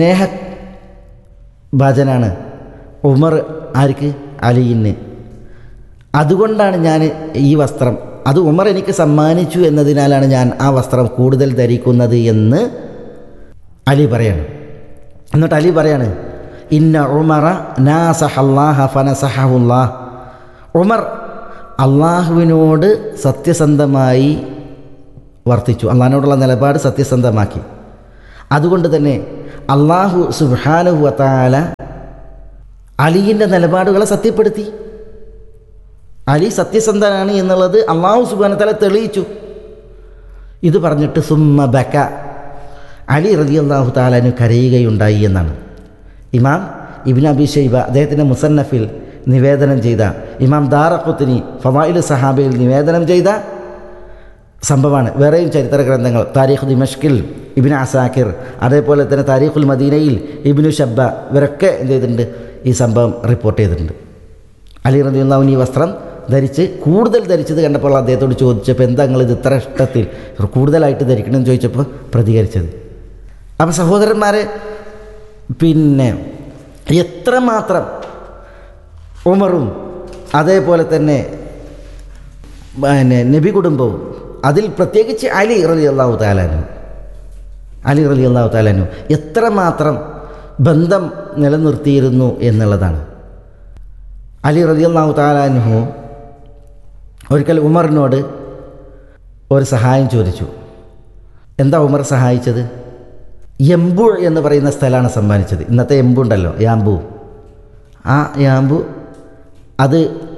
സ്നേഹഭാജനാണ് ഉമർ. ആർക്ക്? അലിയിന്. അതുകൊണ്ടാണ് ഞാൻ ഈ വസ്ത്രം, അത് ഉമർ എനിക്ക് സമ്മാനിച്ചു എന്നതിനാലാണ് ഞാൻ ആ വസ്ത്രം കൂടുതൽ ധരിക്കുന്നത് എന്ന് അലി പറയാണ്. എന്നിട്ട് അലി പറയാണ്, ഇന്ന ഉമറ നാസഹല്ലാഹ ഫനസഹഹുല്ലാഹ്. ഉമർ അള്ളാഹുവിനോട് സത്യസന്ധമായി വർത്തിച്ചു, അള്ളാഹിനോടുള്ള നിലപാട് സത്യസന്ധമാക്കി. അതുകൊണ്ട് തന്നെ അള്ളാഹു സുബ്ഹാനഹു വ തആല അലിയുടെ നിലപാടുകളെ സത്യപ്പെടുത്തി. അലി സത്യസന്ധനാണ് എന്നുള്ളത് അള്ളാഹു സുബ്ഹാനഹു വ തആല തെളിയിച്ചു. ഇത് പറഞ്ഞിട്ട് സുമ്മ ബക, അലി റളിയല്ലാഹു തആല അൻഹു കരയുകയുണ്ടായി എന്നാണ് ഇമാം ഇബ്നു അബീ ശൈബ അദ്ദേഹത്തിൻ്റെ മുസന്നഫിൽ നിവേദനം ചെയ്ത, ഇമാം ദാറഖുത്നി ഫളായിലു സഹാബയിൽ നിവേദനം ചെയ്ത സംഭവമാണ്. വേറെയും ചരിത്ര ഗ്രന്ഥങ്ങൾ, താരീഖ് ദിമഷ്കിൽ ഇബ്നു അസാക്കിർ, അതേപോലെ തന്നെ താരീഖുൽ മദീനയിൽ ഇബ്നു ഷബ്ബ, ഇവരൊക്കെ എന്ത് ചെയ്തിട്ടുണ്ട്, ഈ സംഭവം റിപ്പോർട്ട് ചെയ്തിട്ടുണ്ട്. അലി റളിയല്ലാഹു അൻഹു ഈ വസ്ത്രം ധരിച്ച് കൂടുതൽ ധരിച്ചത് കണ്ടപ്പോൾ അദ്ദേഹത്തോട് ചോദിച്ചപ്പോൾ എന്താ നിങ്ങളിത് ഇത്ര ഇഷ്ടത്തിൽ കൂടുതലായിട്ട് ധരിക്കണമെന്ന് ചോദിച്ചപ്പോൾ പ്രതികരിച്ചത്. അപ്പോൾ സഹോദരന്മാരെ, പിന്നെ എത്രമാത്രം ഉമറും അതേപോലെ തന്നെ നബി കുടുംബവും, അതിൽ പ്രത്യേകിച്ച് അലി റളിയല്ലാഹു തആല അൻഹു എത്രമാത്രം ബന്ധം നിലനിർത്തിയിരുന്നു എന്നുള്ളതാണ്. അലി റളിയല്ലാഹു തആല അൻഹു ഒരിക്കൽ ഉമറിനോട് ഒരു സഹായം ചോദിച്ചു. എന്താ ഉമർ സഹായിച്ചത്? യംബു എന്ന് പറയുന്ന സ്ഥലമാണ് സമ്മാനിച്ചത്. ഇന്നത്തെ എംബു ഉണ്ടല്ലോ, യാമ്പു, ആ യാമ്പു അത്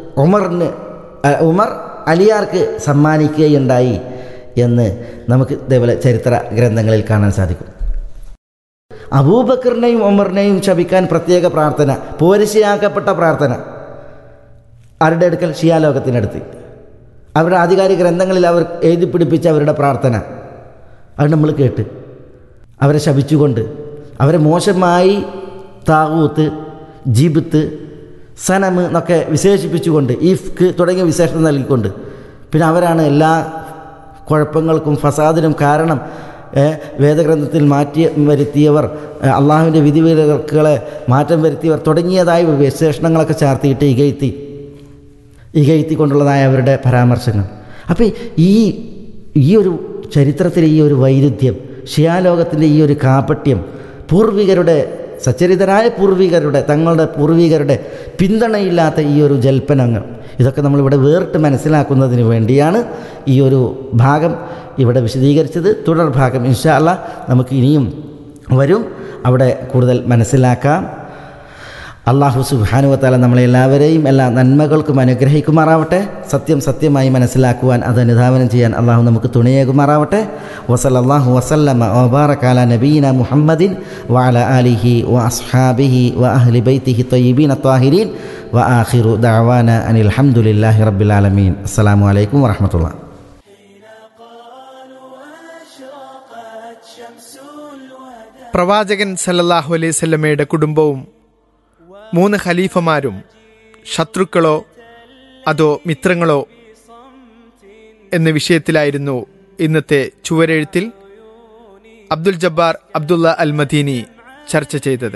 ഉമർ അലിയാർക്ക് സമ്മാനിക്കുകയുണ്ടായി എന്ന് നമുക്ക് ഇതേപോലെ ചരിത്ര ഗ്രന്ഥങ്ങളിൽ കാണാൻ സാധിക്കും. അബൂബക്കറിനെയും ഉമറിനെയും ശപിക്കാൻ പ്രത്യേക പ്രാർത്ഥന, പോരിശയാക്കപ്പെട്ട പ്രാർത്ഥന ആരുടെ അടുക്കൽ? ഷിയാലോകത്തിനടുത്ത്. അവരുടെ ആധികാരിക ഗ്രന്ഥങ്ങളിൽ അവർ എഴുതി പിടിപ്പിച്ച അവരുടെ പ്രാർത്ഥന അത് നമ്മൾ കേട്ട്, അവരെ ശപിച്ചുകൊണ്ട്, അവരെ മോശമായി താഗൂത്ത്, ജിബ്ത്ത്, സനം എന്നൊക്കെ വിശേഷിപ്പിച്ചുകൊണ്ട്, ഇഫ്ക് തുടങ്ങിയ വിശേഷണം നൽകിക്കൊണ്ട്, പിന്നെ അവരാണ് എല്ലാ കുഴപ്പങ്ങൾക്കും ഫസാദിനും കാരണം, വേദഗ്രന്ഥത്തിൽ വരുത്തിയവർ, അള്ളാഹുവിൻ്റെ വിധിവിലക്കുകളെ മാറ്റം വരുത്തിയവർ തുടങ്ങിയതായ വിശേഷണങ്ങളൊക്കെ ചാർത്തിയിട്ട് ഇകഴ്ത്തിക്കൊണ്ടുള്ളതായ അവരുടെ പരാമർശങ്ങൾ. അപ്പോൾ ഈ ഒരു ചരിത്രത്തിലെ ഈ ഒരു വൈരുദ്ധ്യം, ഷിയാലോകത്തിൻ്റെ ഈ ഒരു കാപട്യം, പൂർവികരുടെ സച്ചരിതരായ പൂർവികരുടെ, തങ്ങളുടെ പൂർവികരുടെ പിന്തുണയില്ലാത്ത ഈ ഒരു ജൽപ്പനങ്ങൾ, ഇതൊക്കെ നമ്മളിവിടെ വേറിട്ട് മനസ്സിലാക്കുന്നതിന് വേണ്ടിയാണ് ഈ ഒരു ഭാഗം ഇവിടെ വിശദീകരിച്ചത്. തുടർ ഭാഗം ഇൻഷാ അല്ലാഹ് നമുക്ക് ഇനിയും വരും, അവിടെ കൂടുതൽ മനസ്സിലാക്കാം. അല്ലാഹു സുബ്ഹാനഹു വ തആല നമ്മളെല്ലാവരെയും എല്ലാ നന്മകൾക്കും അനുഗ്രഹിക്കുമാറാവട്ടെ. സത്യം സത്യമായി മനസ്സിലാക്കുവാൻ, അത് അനുധാവനം ചെയ്യാൻ അള്ളാഹു നമുക്ക് തുണയേകുമാറാവട്ടെ. വസല്ലല്ലാഹു വസല്ലമ വബാറക അലാ നബീന മുഹമ്മദിൻ വഅലാ ആലിഹി വഅസ്ഹാബിഹി വഅഹ്ലി ബൈത്തിഹി ത്വയ്യിബീന ത്വാഹിരീൻ വആഖിറു ദഅവാന അനിൽ ഹംദുലില്ലാഹി റബ്ബിൽ ആലമീൻ. അസ്സലാമു അലൈക്കും വറഹ്മത്തുള്ളാഹി. പ്രവാചകൻ സല്ലല്ലാഹു അലൈഹി വസല്ലമയുടെ കുടുംബവും 3 ഖലീഫമാരും ശത്രുക്കളോ അതോ മിത്രങ്ങളോ എന്ന വിഷയത്തിലായിരുന്നു ഇന്നത്തെ ചുവരെഴുത്തിൽ അബ്ദുൽ ജബ്ബാർ അബ്ദുള്ള അൽ മദീനി ചർച്ച ചെയ്തത്.